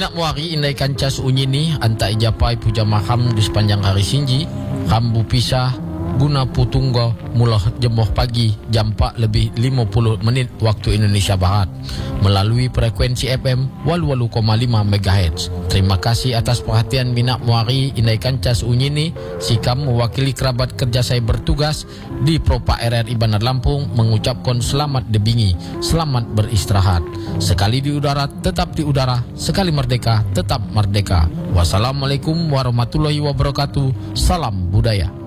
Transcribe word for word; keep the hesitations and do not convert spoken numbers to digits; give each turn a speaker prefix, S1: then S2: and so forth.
S1: Minak muari indai kanca suunyini anta ijapai puja maham di sepanjang hari sinji kambu pisah guna putunggo mula jemoh pagi jam empat lebih lima puluh menit waktu Indonesia Barat melalui frekuensi F M walu koma lima megahertz. Terima kasih atas perhatian Minak muari indai kanca suunyini. Sikam mewakili kerabat kerja saya bertugas di Propa R R I Bandar Lampung mengucapkan selamat debingi, selamat beristirahat. Sekali di udara tetap di udara, sekali merdeka tetap merdeka. Wassalamualaikum warahmatullahi wabarakatuh. Salam budaya.